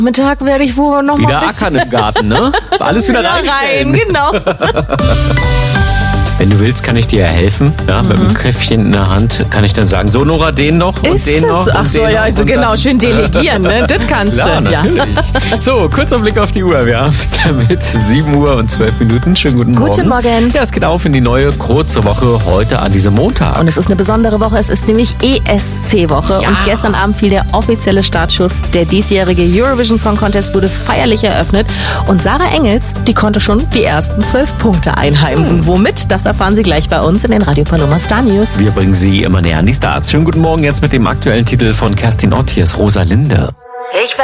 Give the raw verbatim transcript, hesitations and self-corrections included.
Mittag werde ich wohl noch Wieder mal ein bisschen ackern im Garten, ne? Alles wieder, wieder reinstellen. rein, genau. Wenn du willst, kann ich dir ja helfen. Ja, mhm. Mit einem Köpfchen in der Hand kann ich dann sagen, so Nora, den noch und Ist den das noch. so? Und Ach so, den ja, noch also und genau, dann- schön delegieren, ne? Das kannst Klar, du. Ja. natürlich. So, kurzer Blick auf die Uhr. Wir haben es damit sieben Uhr und zwölf Minuten. Schönen guten Morgen. Guten Morgen. Ja, es geht auf in die neue kurze Woche heute an diesem Montag. Und es ist eine besondere Woche, es ist nämlich E S C-Woche. Ja. Und gestern Abend fiel der offizielle Startschuss. Der diesjährige Eurovision Song Contest wurde feierlich eröffnet. Und Sarah Engels, die konnte schon die ersten zwölf Punkte einheimsen. Hm. Womit? Das erfahren Sie gleich bei uns in den Radio Paloma Star News. Wir bringen Sie immer näher an die Stars. Schönen guten Morgen jetzt mit dem aktuellen Titel von Kerstin Ott. Hier ist Rosalinde. Ich